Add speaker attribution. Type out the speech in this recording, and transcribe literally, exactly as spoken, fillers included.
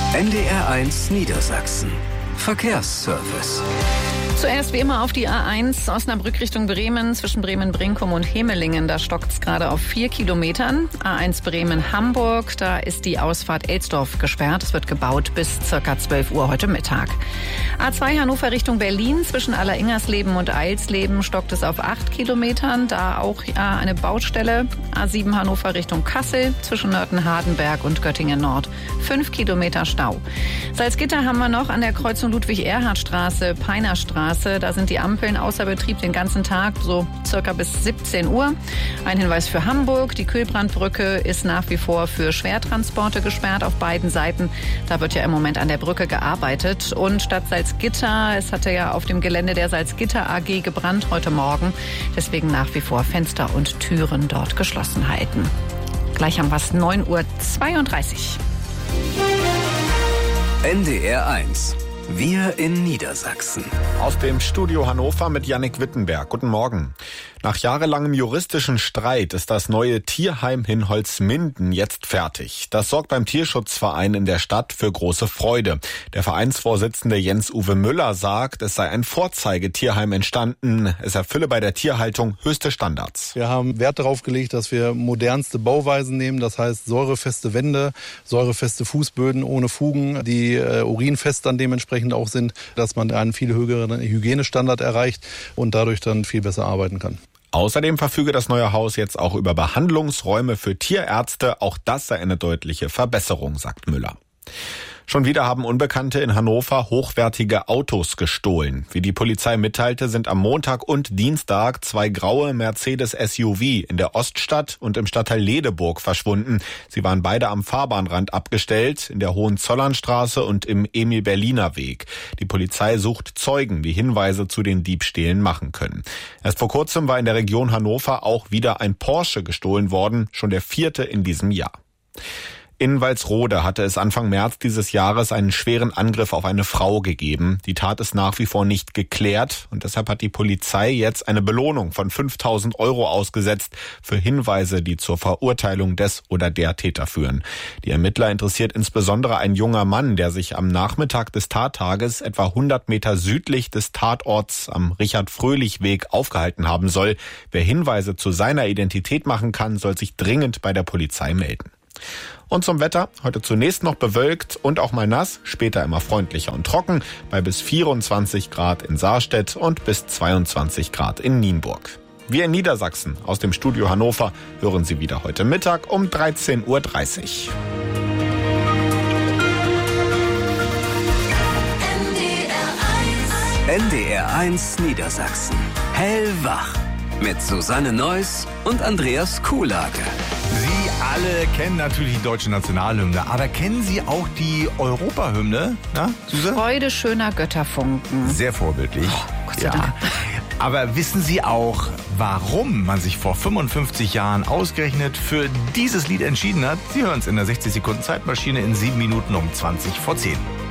Speaker 1: N D R eins Niedersachsen. Verkehrsservice.
Speaker 2: Zuerst wie immer auf die A eins Osnabrück Richtung Bremen, zwischen Bremen-Brinkum und Hemelingen. Da stockt es gerade auf vier Kilometern. A eins Bremen-Hamburg, da ist die Ausfahrt Elsdorf gesperrt. Es wird gebaut bis circa zwölf Uhr heute Mittag. A zwei Hannover Richtung Berlin, zwischen Alleringersleben und Eilsleben stockt es auf acht Kilometern. Da auch ja, eine Baustelle. A sieben Hannover Richtung Kassel, zwischen Nörten-Hardenberg und Göttingen Nord. fünf Kilometer Stau. Salzgitter haben wir noch an der Kreuzung Ludwig-Erhard-Straße, Peinerstraße. Da sind die Ampeln außer Betrieb den ganzen Tag, so circa bis siebzehn Uhr. Ein Hinweis für Hamburg. Die Kühlbrandbrücke ist nach wie vor für Schwertransporte gesperrt auf beiden Seiten. Da wird ja im Moment an der Brücke gearbeitet. Und Stadt Salzgitter, es hatte ja auf dem Gelände der Salzgitter A G gebrannt heute Morgen. Deswegen nach wie vor Fenster und Türen dort geschlossen halten. Gleich haben wir es neun Uhr zweiunddreißig.
Speaker 1: N D R eins. Wir in Niedersachsen.
Speaker 3: Aus dem Studio Hannover mit Jannik Wittenberg. Guten Morgen. Nach jahrelangem juristischen Streit ist das neue Tierheim in Holzminden jetzt fertig. Das sorgt beim Tierschutzverein in der Stadt für große Freude. Der Vereinsvorsitzende Jens-Uwe Müller sagt, es sei ein Vorzeigetierheim entstanden. Es erfülle bei der Tierhaltung höchste Standards.
Speaker 4: Wir haben Wert darauf gelegt, dass wir modernste Bauweisen nehmen. Das heißt säurefeste Wände, säurefeste Fußböden ohne Fugen, die äh, urinfest dann dementsprechend auch sind, dass man einen viel höheren Hygienestandard erreicht und dadurch dann viel besser arbeiten kann.
Speaker 3: Außerdem verfüge das neue Haus jetzt auch über Behandlungsräume für Tierärzte. Auch das sei eine deutliche Verbesserung, sagt Müller. Schon wieder haben Unbekannte in Hannover hochwertige Autos gestohlen. Wie die Polizei mitteilte, sind am Montag und Dienstag zwei graue Mercedes S U V in der Oststadt und im Stadtteil Ledeburg verschwunden. Sie waren beide am Fahrbahnrand abgestellt, in der Hohenzollernstraße und im Emil-Berliner Weg. Die Polizei sucht Zeugen, die Hinweise zu den Diebstählen machen können. Erst vor kurzem war in der Region Hannover auch wieder ein Porsche gestohlen worden, schon der vierte in diesem Jahr. In Walsrode hatte es Anfang März dieses Jahres einen schweren Angriff auf eine Frau gegeben. Die Tat ist nach wie vor nicht geklärt und deshalb hat die Polizei jetzt eine Belohnung von fünftausend Euro ausgesetzt für Hinweise, die zur Verurteilung des oder der Täter führen. Die Ermittler interessiert insbesondere ein junger Mann, der sich am Nachmittag des Tattages etwa hundert Meter südlich des Tatorts am Richard-Fröhlich-Weg aufgehalten haben soll. Wer Hinweise zu seiner Identität machen kann, soll sich dringend bei der Polizei melden. Und zum Wetter, heute zunächst noch bewölkt und auch mal nass, später immer freundlicher und trocken, bei bis vierundzwanzig Grad in Saarstedt und bis zweiundzwanzig Grad in Nienburg. Wir in Niedersachsen aus dem Studio Hannover hören Sie wieder heute Mittag um dreizehn Uhr dreißig.
Speaker 1: N D R eins Niedersachsen. Hellwach. Mit Susanne Neuss und Andreas Kuhlage.
Speaker 5: Sie alle kennen natürlich die deutsche Nationalhymne, aber kennen Sie auch die Europahymne? Na, Suse?
Speaker 2: Freude schöner Götterfunken.
Speaker 5: Sehr vorbildlich.
Speaker 2: Oh, Gott sei
Speaker 5: ja.
Speaker 2: Dank.
Speaker 5: Aber wissen Sie auch, warum man sich vor fünfundfünfzig Jahren ausgerechnet für dieses Lied entschieden hat? Sie hören es in der sechzig Sekunden Zeitmaschine in sieben Minuten um zwanzig vor zehn.